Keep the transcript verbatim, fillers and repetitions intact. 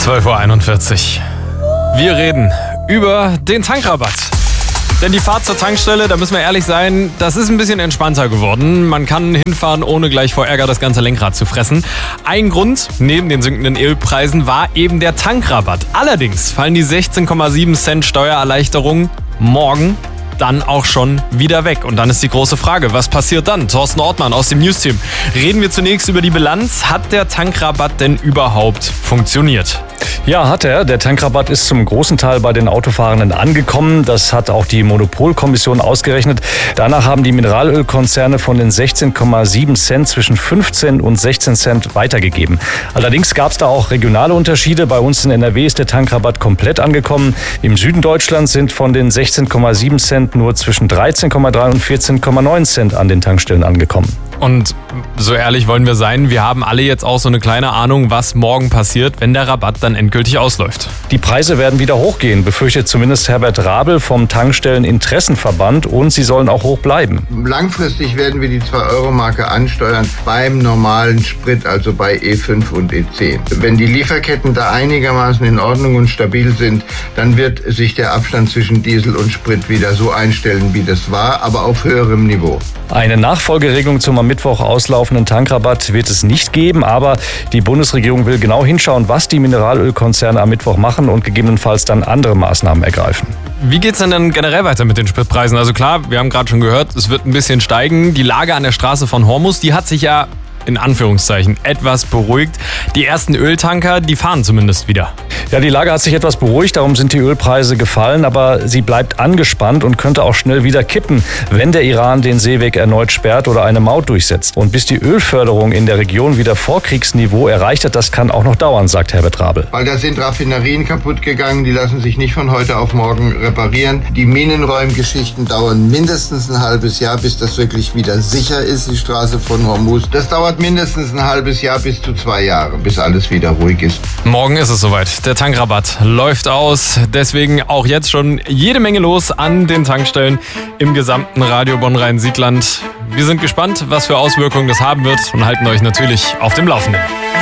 zwölf Uhr einundvierzig. Wir reden über den Tankrabatt. Denn die Fahrt zur Tankstelle, da müssen wir ehrlich sein, das ist ein bisschen entspannter geworden. Man kann hinfahren, ohne gleich vor Ärger das ganze Lenkrad zu fressen. Ein Grund neben den sinkenden Ölpreisen war eben der Tankrabatt. Allerdings fallen die sechzehn Komma sieben Cent Steuererleichterung morgen dann auch schon wieder weg. Und dann ist die große Frage, was passiert dann? Thorsten Ortmann aus dem News-Team. Reden wir zunächst über die Bilanz. Hat der Tankrabatt denn überhaupt funktioniert? Ja, hat er. Der Tankrabatt ist zum großen Teil bei den Autofahrenden angekommen. Das hat auch die Monopolkommission ausgerechnet. Danach haben die Mineralölkonzerne von den sechzehn Komma sieben Cent zwischen fünfzehn und sechzehn Cent weitergegeben. Allerdings gab es da auch regionale Unterschiede. Bei uns in N R W ist der Tankrabatt komplett angekommen. Im Süden Deutschlands sind von den sechzehn Komma sieben Cent nur zwischen dreizehn Komma drei und vierzehn Komma neun Cent an den Tankstellen angekommen. Und so ehrlich wollen wir sein, wir haben alle jetzt auch so eine kleine Ahnung, was morgen passiert, wenn der Rabatt dann endgültig ausläuft. Die Preise werden wieder hochgehen, befürchtet zumindest Herbert Rabel vom Tankstelleninteressenverband, und sie sollen auch hoch bleiben. Langfristig werden wir die zwei Euro Marke ansteuern beim normalen Sprit, also bei E fünf und E zehn. Wenn die Lieferketten da einigermaßen in Ordnung und stabil sind, dann wird sich der Abstand zwischen Diesel und Sprit wieder so einstellen, wie das war, aber auf höherem Niveau. Eine Nachfolgeregelung zum am Mittwoch auslaufenden Tankrabatt wird es nicht geben, aber die Bundesregierung will genau hinschauen, was die Mineralölkonzerne am Mittwoch machen und gegebenenfalls dann andere Maßnahmen ergreifen. Wie geht's denn dann generell weiter mit den Spritpreisen? Also klar, wir haben gerade schon gehört, es wird ein bisschen steigen. Die Lage an der Straße von Hormuz, die hat sich ja in Anführungszeichen etwas beruhigt. Die ersten Öltanker, die fahren zumindest wieder. Ja, die Lage hat sich etwas beruhigt, darum sind die Ölpreise gefallen, aber sie bleibt angespannt und könnte auch schnell wieder kippen, wenn der Iran den Seeweg erneut sperrt oder eine Maut durchsetzt. Und bis die Ölförderung in der Region wieder Vorkriegsniveau erreicht hat, das kann auch noch dauern, sagt Herbert Rabel. Weil da sind Raffinerien kaputt gegangen, die lassen sich nicht von heute auf morgen reparieren. Die Minenräumgeschichten dauern mindestens ein halbes Jahr, bis das wirklich wieder sicher ist, die Straße von Hormuz. Das dauert mindestens ein halbes Jahr bis zu zwei Jahre, bis alles wieder ruhig ist. Morgen ist es soweit. Der Tankrabatt läuft aus. Deswegen auch jetzt schon jede Menge los an den Tankstellen im gesamten Radio Bonn-Rhein-Siegland. Wir sind gespannt, was für Auswirkungen das haben wird, und halten euch natürlich auf dem Laufenden.